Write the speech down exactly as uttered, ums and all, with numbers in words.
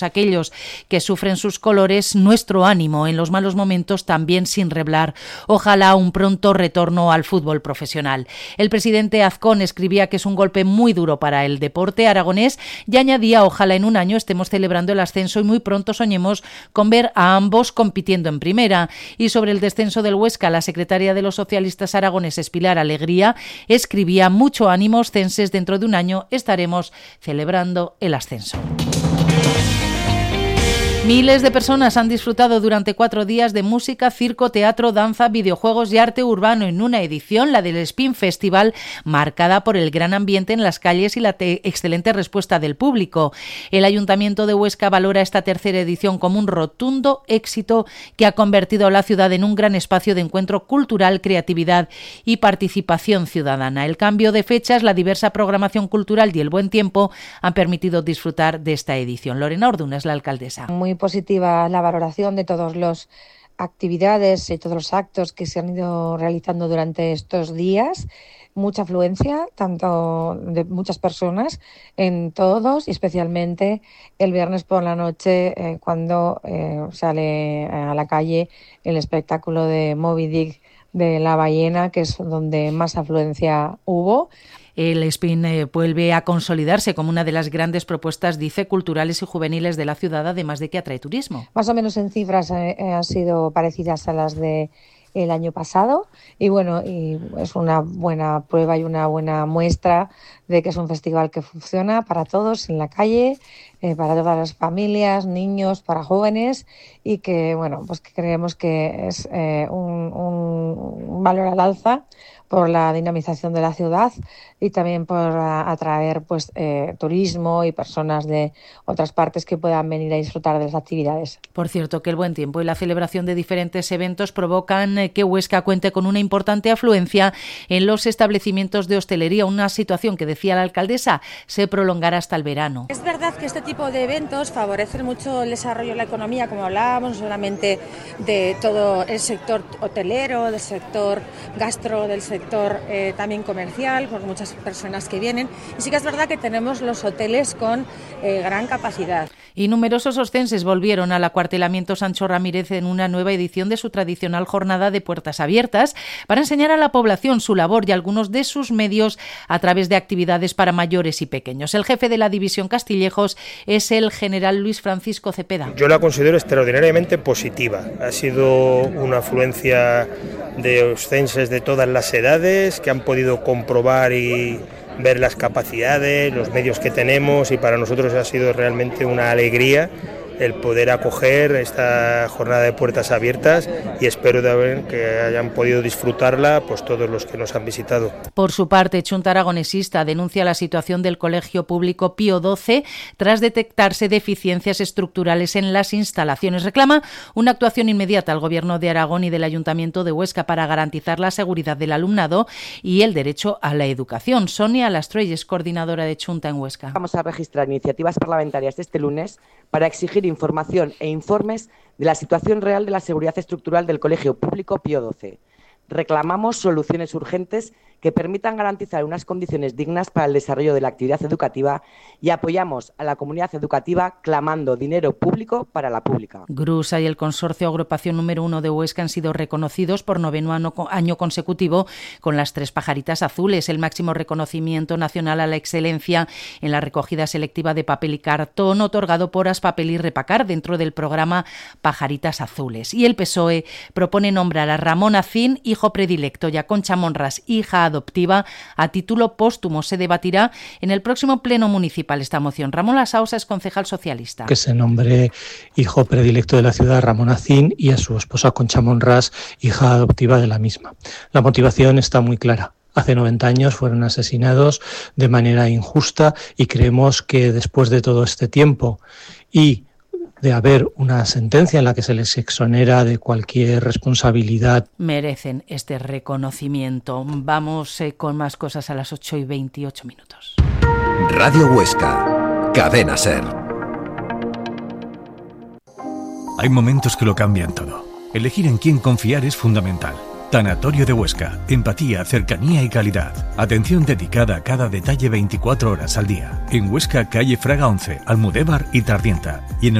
aquellos que sufren sus colores, nuestro ánimo en los malos momentos también sin reblar. Ojalá un pronto retorno al fútbol profesional. El presidente Azcón escribía que es un golpe muy duro para el deporte aragonés y añadía: ojalá en un año estemos celebrando el ascenso y muy pronto soñemos con ver a ambos compitiendo en primera. Y sobre el descenso del Huesca, la secretaria de los socialistas aragoneses, Pilar Alegría, escribía: mucho ánimo, oscenses, dentro de un año estaremos celebrando el ascenso. Miles de personas han disfrutado durante cuatro días de música, circo, teatro, danza, videojuegos y arte urbano en una edición, la del Spin Festival, marcada por el gran ambiente en las calles y la te- excelente respuesta del público. El Ayuntamiento de Huesca valora esta tercera edición como un rotundo éxito que ha convertido a la ciudad en un gran espacio de encuentro cultural, creatividad y participación ciudadana. El cambio de fechas, la diversa programación cultural y el buen tiempo han permitido disfrutar de esta edición. Lorena Orduna es la alcaldesa. Muy positiva la valoración de todas las actividades y todos los actos que se han ido realizando durante estos días. Mucha afluencia, tanto de muchas personas en todos, y especialmente el viernes por la noche, eh, cuando eh, sale a la calle el espectáculo de Moby Dick de la ballena, que es donde más afluencia hubo. El Spin eh, vuelve a consolidarse como una de las grandes propuestas, dice, culturales y juveniles de la ciudad, además de que atrae turismo. Más o menos en cifras eh, eh, han sido parecidas a las de el año pasado, y bueno, y es una buena prueba y una buena muestra de que es un festival que funciona para todos en la calle, eh, para todas las familias, niños, para jóvenes, y que bueno, pues que creemos que es eh, un, un valor al alza por la dinamización de la ciudad y también por atraer pues eh, turismo y personas de otras partes que puedan venir a disfrutar de las actividades. Por cierto, que el buen tiempo y la celebración de diferentes eventos provocan que Huesca cuente con una importante afluencia en los establecimientos de hostelería, una situación que, decía la alcaldesa, se prolongará hasta el verano. Es verdad que este tipo de eventos favorecen mucho el desarrollo de la economía, como hablábamos, no solamente de todo el sector hotelero, del sector gastro, del sector eh, también comercial, por muchas personas que vienen. Y sí que es verdad que tenemos los hoteles con eh, gran capacidad. Y numerosos oscenses volvieron al acuartelamiento Sancho Ramírez en una nueva edición de su tradicional jornada de puertas abiertas para enseñar a la población su labor y algunos de sus medios a través de actividades para mayores y pequeños. El jefe de la división Castillejos es el general Luis Francisco Cepeda. Yo la considero extraordinariamente positiva. Ha sido una afluencia de oscenses de todas las edades que han podido comprobar y ver las capacidades, los medios que tenemos, y para nosotros ha sido realmente una alegría el poder acoger esta jornada de puertas abiertas, y espero de ver que hayan podido disfrutarla pues todos los que nos han visitado. Por su parte, Chunta Aragonesista denuncia la situación del Colegio Público Pío doce tras detectarse deficiencias estructurales en las instalaciones. Reclama una actuación inmediata al Gobierno de Aragón y del Ayuntamiento de Huesca para garantizar la seguridad del alumnado y el derecho a la educación. Sonia Lastreyes, coordinadora de Chunta en Huesca. Vamos a registrar iniciativas parlamentarias este lunes para exigir información e informes de la situación real de la seguridad estructural del Colegio Público Pío doce. Reclamamos soluciones urgentes que permitan garantizar unas condiciones dignas para el desarrollo de la actividad educativa, y apoyamos a la comunidad educativa clamando dinero público para la pública. Grusa y el Consorcio Agrupación número uno de Huesca han sido reconocidos por noveno año consecutivo con las tres pajaritas azules, el máximo reconocimiento nacional a la excelencia en la recogida selectiva de papel y cartón otorgado por Aspapel y Repacar dentro del programa Pajaritas Azules. Y el P S O E propone nombrar a Ramón Acín hijo predilecto y a Concha Monras hija adoptiva a título póstumo. Se debatirá en el próximo pleno municipal esta moción. Ramón Lasausa es concejal socialista. Que se nombre hijo predilecto de la ciudad Ramón Acín y a su esposa Concha Monras hija adoptiva de la misma. La motivación está muy clara. Hace noventa años fueron asesinados de manera injusta y creemos que después de todo este tiempo y de haber una sentencia en la que se les exonera de cualquier responsabilidad, merecen este reconocimiento. Vamos eh, con más cosas a las ocho y veintiocho minutos. Radio Huesca, Cadena SER. Hay momentos que lo cambian todo. Elegir en quién confiar es fundamental. Tanatorio de Huesca. Empatía, cercanía y calidad. Atención dedicada a cada detalle veinticuatro horas al día. En Huesca, calle Fraga once, Almudévar y Tardienta. Y en el